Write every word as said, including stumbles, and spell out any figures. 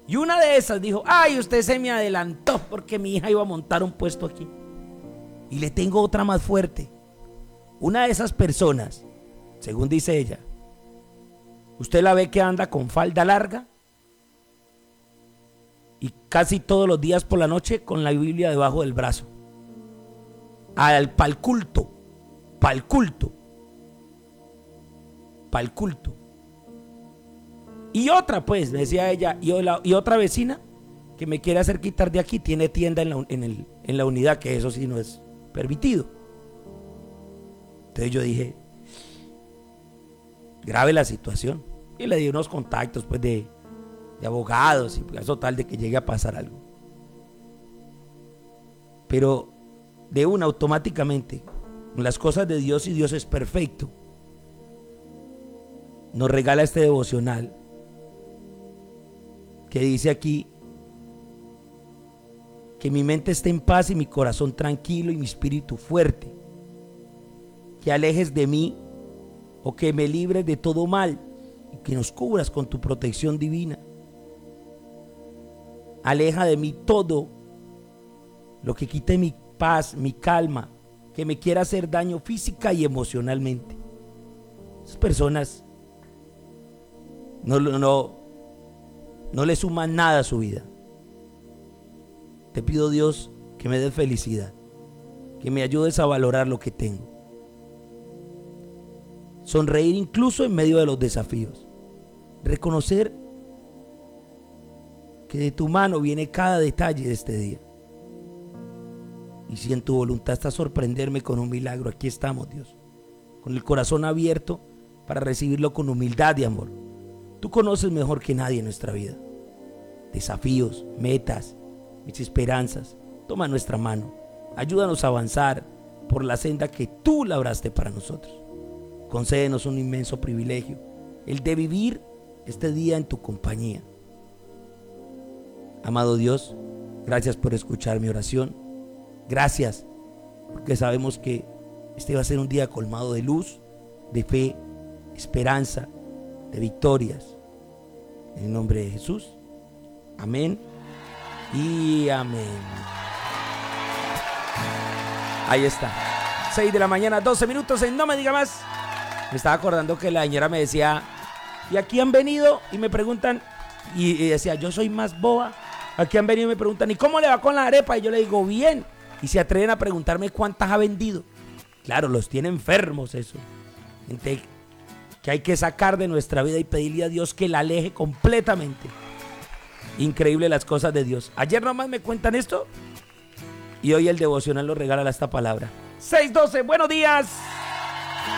Y una de esas dijo: ay, usted se me adelantó porque mi hija iba a montar un puesto aquí. Y le tengo otra más fuerte. Una de esas personas, según dice ella, usted la ve que anda con falda larga y casi todos los días por la noche con la Biblia debajo del brazo. Al pa'l culto, pa'l culto, pa'l culto. Y otra, pues, me decía ella, y, la, y otra vecina que me quiere hacer quitar de aquí, tiene tienda en la, en, el, en la unidad, que eso sí no es permitido. Entonces yo dije, grave la situación. Y le di unos contactos, pues, de, de abogados, y eso tal de que llegue a pasar algo. Pero de una, automáticamente, las cosas de Dios, y Dios es perfecto, nos regala este devocional que dice aquí: que mi mente esté en paz y mi corazón tranquilo y mi espíritu fuerte, que alejes de mí o que me libres de todo mal y que nos cubras con tu protección divina. Aleja de mí todo lo que quite mi paz, mi calma, que me quiera hacer daño física y emocionalmente. Esas personas no, no, no le suman nada a su vida. Te pido, Dios, que me des felicidad, que me ayudes a valorar lo que tengo, sonreír incluso en medio de los desafíos, reconocer que de tu mano viene cada detalle de este día. Y si en tu voluntad está sorprenderme con un milagro, aquí estamos, Dios, con el corazón abierto para recibirlo con humildad y amor. Tú conoces mejor que nadie nuestra vida, desafíos, metas, mis esperanzas. Toma nuestra mano, ayúdanos a avanzar por la senda que tú labraste para nosotros. Concédenos un inmenso privilegio, el de vivir este día en tu compañía. Amado Dios, gracias por escuchar mi oración. Gracias porque sabemos que este va a ser un día colmado de luz, de fe, esperanza, de victorias. En el nombre de Jesús. Amén y amén. Ahí está. seis de la mañana, doce minutos en No Me Diga Más. Me estaba acordando que la señora me decía: y aquí han venido y me preguntan, y, y decía, yo soy más boba. Aquí han venido y me preguntan, ¿y cómo le va con la arepa? Y yo le digo, bien. Y se atreven a preguntarme cuántas ha vendido. Claro, los tiene enfermos eso. Gente que hay que sacar de nuestra vida y pedirle a Dios que la aleje completamente. Increíble las cosas de Dios. Ayer nomás me cuentan esto y hoy el devocional nos regala esta palabra. seis doce, buenos días.